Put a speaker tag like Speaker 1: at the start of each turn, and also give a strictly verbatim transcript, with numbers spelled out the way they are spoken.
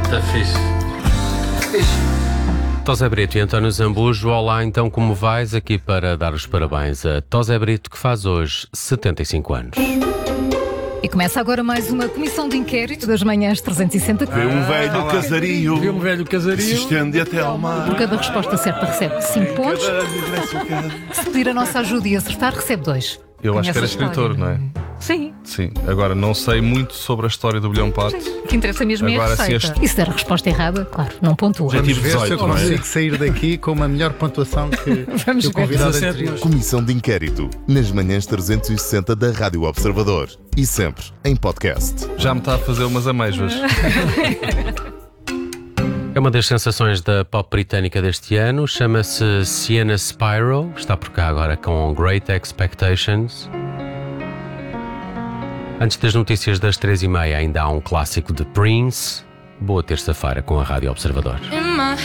Speaker 1: Está fixe. Tosé Brito e António Zambujo, olá, então como vais? Aqui para dar os parabéns a Tosé Brito, que faz hoje setenta e cinco anos.
Speaker 2: E começa agora mais uma comissão de inquérito das manhãs trezentos e sessenta.
Speaker 3: Vê um velho
Speaker 4: ah,
Speaker 3: casario,
Speaker 4: vê um velho casario,
Speaker 3: se estende até ao mar.
Speaker 2: Por cada resposta certa recebe cinco pontos. Se pedir a nossa ajuda e acertar, recebe dois.
Speaker 4: Eu acho que era
Speaker 2: Conhece a
Speaker 4: escritor,
Speaker 2: história?
Speaker 4: não é?
Speaker 2: Sim.
Speaker 4: Sim. Agora, não sei muito sobre a história do Bilhão Pato.
Speaker 2: O que interessa mesmo
Speaker 4: Agora,
Speaker 2: é a
Speaker 4: se
Speaker 2: receita.
Speaker 4: este-
Speaker 2: E se der a resposta errada, claro, não pontua.
Speaker 3: Já tive
Speaker 5: Ver se eu
Speaker 3: dezoito, não é?
Speaker 5: consigo sair daqui com uma melhor pontuação que,
Speaker 2: Vamos
Speaker 5: que o
Speaker 2: ver.
Speaker 5: convidado
Speaker 4: dezassete,
Speaker 5: anterior.
Speaker 6: Comissão de Inquérito, nas manhãs trezentos e sessenta da Rádio Observador e sempre em podcast.
Speaker 4: Já me está a fazer umas amêijoas.
Speaker 1: É uma das sensações da pop britânica deste ano, chama-se Sienna Spiro, está por cá agora com Great Expectations. Antes das notícias das três e meia ainda há um clássico de Prince. Boa terça-feira com a Rádio Observador.
Speaker 7: In my